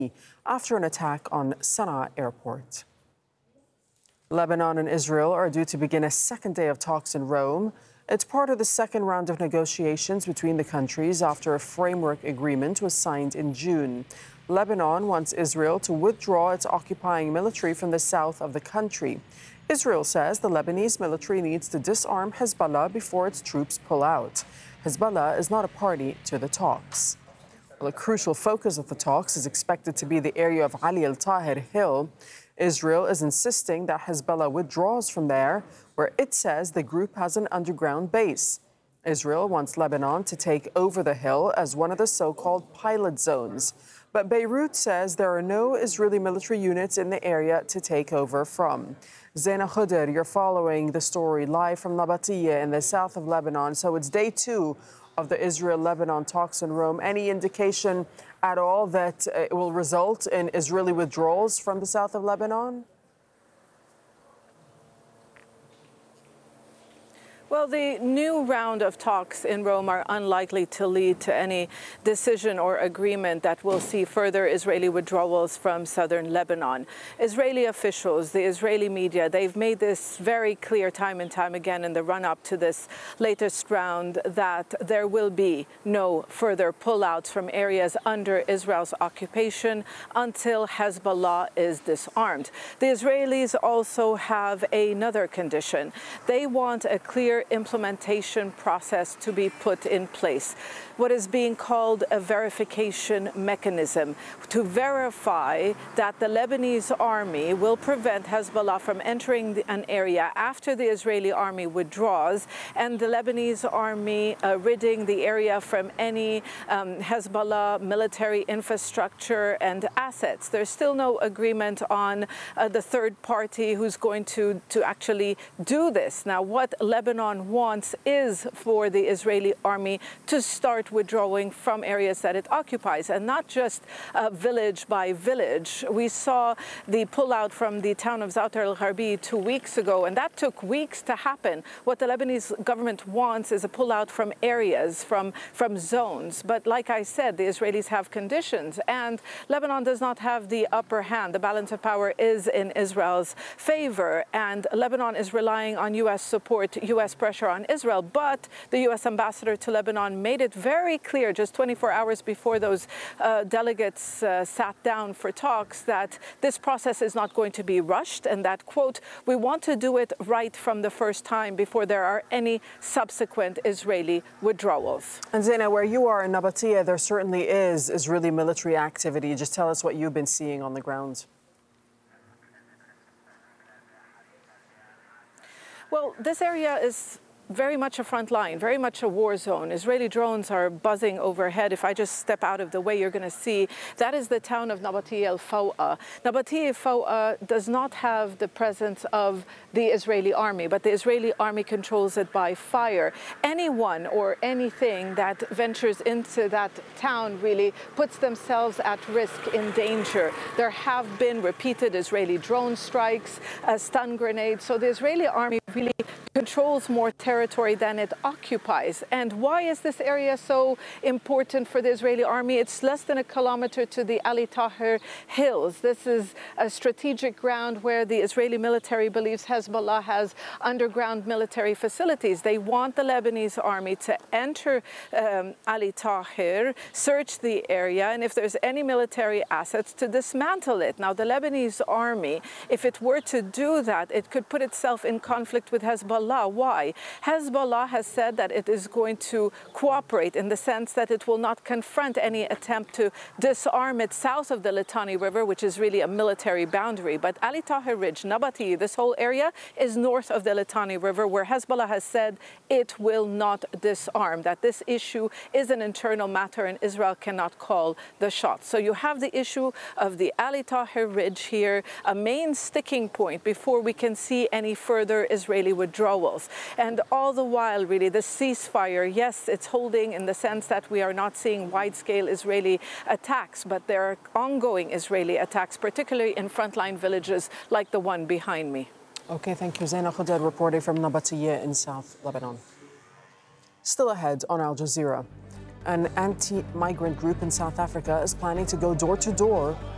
after an attack on Sana'a airport. Lebanon and Israel are due to begin a second day of talks in Rome. It's part of the second round of negotiations between the countries after a framework agreement was signed in June. Lebanon wants Israel to withdraw its occupying military from the south of the country. Israel says the Lebanese military needs to disarm Hezbollah before its troops pull out. Hezbollah is not a party to the talks. Well, a crucial focus of the talks is expected to be the area of Ali al-Tahir Hill. Israel is insisting that Hezbollah withdraws from there, where it says the group has an underground base. Israel wants Lebanon to take over the hill as one of the so-called pilot zones. But Beirut says there are no Israeli military units in the area to take over from. Zaina Khuder, you're following the story live from Nabatiyya in the south of Lebanon. So it's day 2 of the Israel-Lebanon talks in Rome. Any indication at all that it will result in Israeli withdrawals from the south of Lebanon? Well, the new round of talks in Rome are unlikely to lead to any decision or agreement that will see further Israeli withdrawals from southern Lebanon. Israeli officials, the Israeli media, they've made this very clear time and time again in the run-up to this latest round that there will be no further pullouts from areas under Israel's occupation until Hezbollah is disarmed. The Israelis also have another condition. They want a clear implementation process to be put in place, what is being called a verification mechanism to verify that the Lebanese army will prevent Hezbollah from entering an area after the Israeli army withdraws, and the Lebanese army ridding the area from any Hezbollah military infrastructure and assets. There's still no agreement on the third party who's going to actually do this. Now, what Lebanon wants is for the Israeli army to start withdrawing from areas that it occupies, and not just village by village. We saw the pullout from the town of Zawtar al-Gharbi 2 weeks ago, and that took weeks to happen. What the Lebanese government wants is a pullout from areas, from zones. But like I said, the Israelis have conditions, and Lebanon does not have the upper hand. The balance of power is in Israel's favor, and Lebanon is relying on U.S. support, U.S. pressure on Israel. But the U.S. ambassador to Lebanon made it very clear just 24 hours before those delegates sat down for talks that this process is not going to be rushed, and that, quote, we want to do it right from the first time before there are any subsequent Israeli withdrawals. And Zaina, where you are in Nabatiyya, there certainly is Israeli military activity. Just tell us what you've been seeing on the ground. Well, this area is very much a front line, very much a war zone. Israeli drones are buzzing overhead. If I just step out of the way, you're going to see that is the town of Nabatiyya al-Fawqa. Nabatiyya al-Fawqa does not have the presence of the Israeli army, but the Israeli army controls it by fire. Anyone or anything that ventures into that town really puts themselves at risk, in danger. There have been repeated Israeli drone strikes, stun grenades. So the Israeli army really controls more territory than it occupies. And why is this area so important for the Israeli army? It's less than a kilometer to the Ali Tahir Hills. This is a strategic ground where the Israeli military believes Hezbollah has underground military facilities. They want the Lebanese army to enter Ali Tahir, search the area, and if there's any military assets, to dismantle it. Now, the Lebanese army, if it were to do that, it could put itself in conflict with Hezbollah. Why? Hezbollah has said that it is going to cooperate in the sense that it will not confront any attempt to disarm it south of the Litani River, which is really a military boundary. But Ali Tahir Ridge, Nabatiyya, this whole area is north of the Litani River, where Hezbollah has said it will not disarm, that this issue is an internal matter and Israel cannot call the shots. So you have the issue of the Ali Tahir Ridge here, a main sticking point before we can see any further Israeli withdrawals. And all the while, really, the ceasefire, yes, it's holding in the sense that we are not seeing wide-scale Israeli attacks, but there are ongoing Israeli attacks, particularly in frontline villages like the one behind me. Okay, thank you. Zaina Khuder reporting from Nabatiyya in South Lebanon. Still ahead on Al Jazeera, an anti-migrant group in South Africa is planning to go door to door